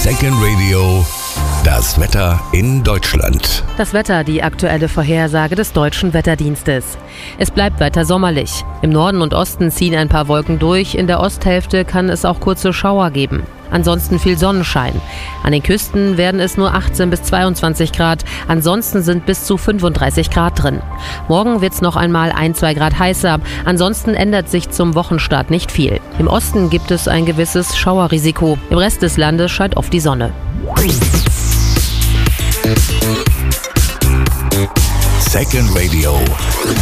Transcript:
Second Radio, das Wetter in Deutschland. Das Wetter, die aktuelle Vorhersage des Deutschen Wetterdienstes. Es bleibt weiter sommerlich. Im Norden und Osten ziehen ein paar Wolken durch. In der Osthälfte kann es auch kurze Schauer geben. Ansonsten viel Sonnenschein. An den Küsten werden es nur 18 bis 22 Grad. Ansonsten sind bis zu 35 Grad drin. Morgen wird es noch einmal 1-2 Grad heißer. Ansonsten ändert sich zum Wochenstart nicht viel. Im Osten gibt es ein gewisses Schauerrisiko. Im Rest des Landes scheint oft die Sonne. Second Radio.